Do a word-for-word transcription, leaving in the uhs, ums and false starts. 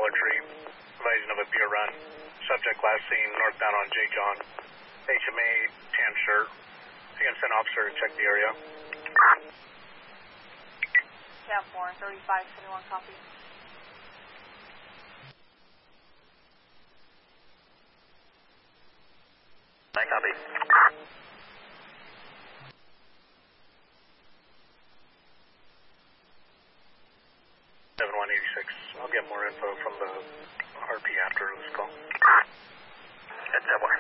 Dollar Tree. Invasion of a beer run. Subject last seen northbound on J. John. H M A, tan shirt. You can send officer to check the area. ten four, thirty-five seventy-one, copy. Nine, copy. seven one eight six. I'll get more info from the R P after this call. That's seven one.